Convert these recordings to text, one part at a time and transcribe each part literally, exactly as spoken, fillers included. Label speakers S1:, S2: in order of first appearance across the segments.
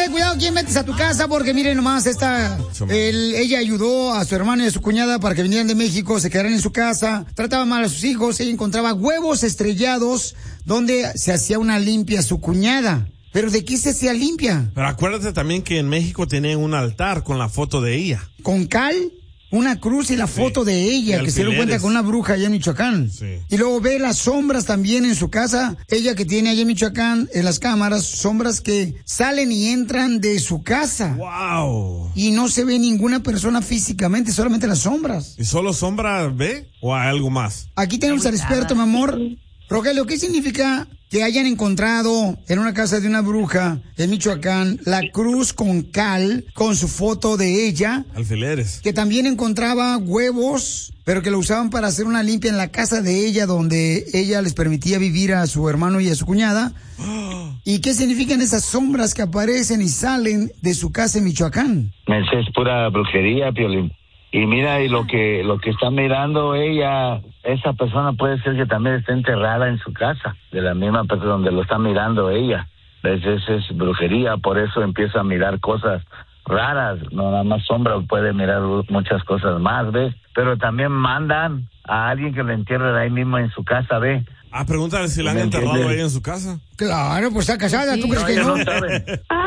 S1: ten cuidado quién metes a tu casa, porque miren nomás, esta, él, ella ayudó a su hermano y a su cuñada para que vinieran de México, se quedaran en su casa, trataba mal a sus hijos, ella encontraba huevos estrellados donde se hacía una limpia a su cuñada. ¿Pero de qué se hacía limpia?
S2: Pero acuérdate también que en México tienen un altar con la foto de ella.
S1: ¿Con cal? Una cruz y la foto sí. de ella, que se dio cuenta con una bruja allá en Michoacán. Sí. Y luego ve las sombras también en su casa. Ella que tiene allá en Michoacán, en las cámaras, sombras que salen y entran de su casa.
S2: ¡Wow!
S1: Y no se ve ninguna persona físicamente, solamente las sombras.
S2: ¿Y solo sombra ve o hay algo más?
S1: Aquí tenemos al experto, mi amor. Rogelio, ¿qué significa que hayan encontrado en una casa de una bruja en Michoacán la cruz con cal con su foto de ella?
S2: Alfileres.
S1: Que también encontraba huevos, pero que lo usaban para hacer una limpia en la casa de ella, donde ella les permitía vivir a su hermano y a su cuñada. ¿Y qué significan esas sombras que aparecen y salen de su casa en Michoacán?
S3: Esa es pura brujería, Piolín. Y mira, y lo que lo que está mirando ella, esa persona puede ser que también esté enterrada en su casa, de la misma persona donde lo está mirando ella. ¿Ves? Esa es brujería, por eso empieza a mirar cosas raras, no nada más sombra, puede mirar muchas cosas más, ¿ves? Pero también mandan a alguien que lo entierre ahí mismo en su casa, ¿ves?
S2: Ah, pregúntale si la han enterrado ahí en su casa.
S1: Claro, pues está casada, ¿tú sí. crees no, que no?
S3: no sabe.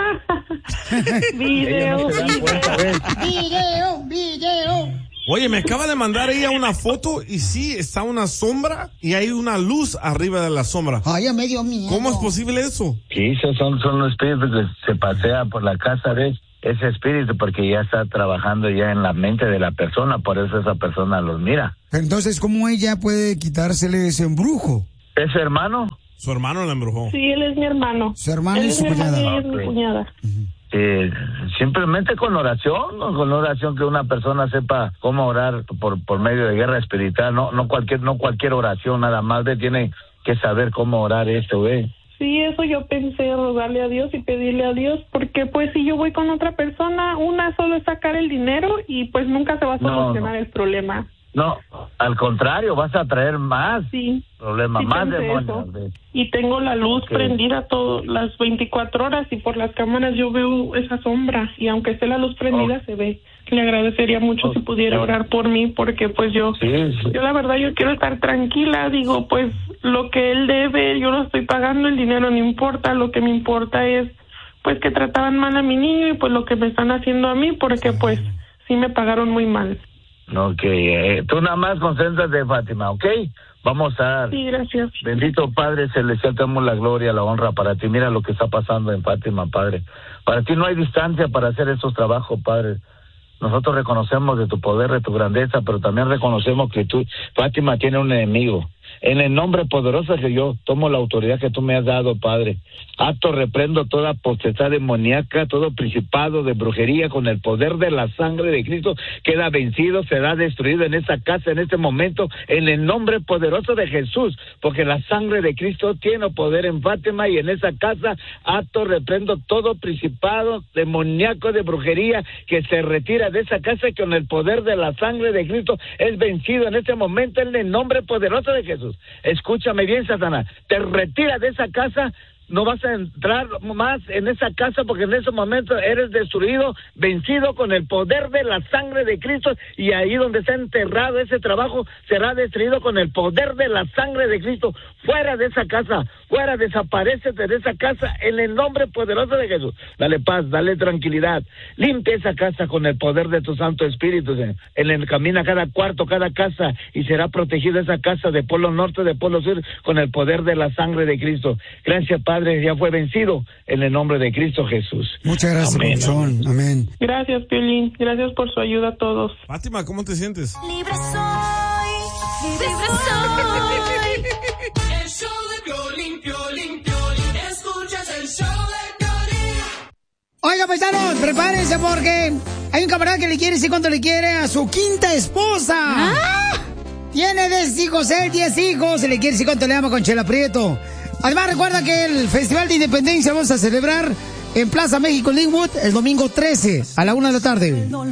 S1: Video, video, video.
S2: Oye, me acaba de mandar ella una foto y sí, está una sombra y hay una luz arriba de la sombra.
S1: Ay, ya me dio miedo.
S2: ¿Cómo es posible eso?
S3: Sí, esos son, son los espíritus que se pasean por la casa, ¿ves? Ese espíritu porque ya está trabajando ya en la mente de la persona, por eso esa persona los mira.
S1: Entonces, ¿cómo ella puede quitársele ese embrujo?
S3: ¿Es
S2: hermano? Su hermano la embrujó.
S4: Sí, él es mi hermano.
S1: Su hermano y su cuñada.
S4: Ella es mi cuñada.
S3: Uh-huh. Eh, simplemente con oración, ¿no? Con oración que una persona sepa cómo orar por por medio de guerra espiritual, no no cualquier no cualquier oración nada más, de tiene que saber cómo orar esto, ¿eh?
S4: Sí, eso yo pensé, rogarle a Dios y pedirle a Dios, porque pues si yo voy con otra persona, una solo es sacar el dinero y pues nunca se va a solucionar no, no. el problema.
S3: No, al contrario, vas a traer más
S4: sí,
S3: problemas,
S4: sí
S3: más demonios.
S4: Y tengo la luz okay. prendida todas las veinticuatro horas y por las cámaras yo veo esa sombra y aunque esté la luz prendida okay. se ve. Le agradecería mucho okay. si pudiera orar por mí porque pues yo,
S3: sí, sí.
S4: yo la verdad yo quiero estar tranquila, digo pues lo que él debe yo lo estoy pagando, el dinero no importa, lo que me importa es pues que trataban mal a mi niño y pues lo que me están haciendo a mí porque pues sí me pagaron muy mal.
S3: Ok, eh, tú nada más concéntrate, Fátima, ¿ok? Vamos a...
S4: Sí, gracias.
S3: Bendito Padre Celestial, te damos la gloria, la honra para ti. Mira lo que está pasando en Fátima, Padre. Para ti no hay distancia para hacer estos trabajos, Padre. Nosotros reconocemos de tu poder, de tu grandeza, pero también reconocemos que tú, Fátima, tiene un enemigo. En el nombre poderoso que yo tomo la autoridad que tú me has dado, Padre. Acto, reprendo toda potestad demoníaca, todo principado de brujería con el poder de la sangre de Cristo. Queda vencido, será destruido en esta casa, en este momento, en el nombre poderoso de Jesús. Porque la sangre de Cristo tiene poder en Fátima y en esa casa. Acto, reprendo todo principado demoníaco de brujería que se retira de esa casa y con el poder de la sangre de Cristo es vencido en este momento en el nombre poderoso de Jesús. Escúchame bien, Satanás, te retira de esa casa, no vas a entrar más en esa casa porque en ese momento eres destruido, vencido con el poder de la sangre de Cristo y ahí donde está enterrado ese trabajo será destruido con el poder de la sangre de Cristo. Fuera de esa casa, fuera, desaparécete de esa casa en el nombre poderoso de Jesús. Dale paz, dale tranquilidad, limpia esa casa con el poder de tu Santo Espíritu. En el camina cada cuarto, cada casa y será protegida esa casa de polo norte, de polo sur con el poder de la sangre de Cristo. Gracias, Padre. Ya fue vencido en el nombre de Cristo Jesús.
S1: Muchas gracias,
S3: amén,
S1: amén. amén.
S4: Gracias, Piolín. Gracias por su ayuda a todos.
S2: Fátima, ¿cómo te sientes?
S5: Libre soy, libre soy. El show de Piolín, Piolín, Piolín. Escuchas el show de Piolín.
S1: Oiga, paisanos, prepárense porque hay un camarada que le quiere decir cuánto le quiere a su quinta esposa. ¿Ah? Tiene diez hijos, él diez hijos, y le quiere decir cuánto le ama con Chela Prieto. Además, recuerda que el Festival de Independencia vamos a celebrar en Plaza México Linwood el domingo trece a la una de la tarde.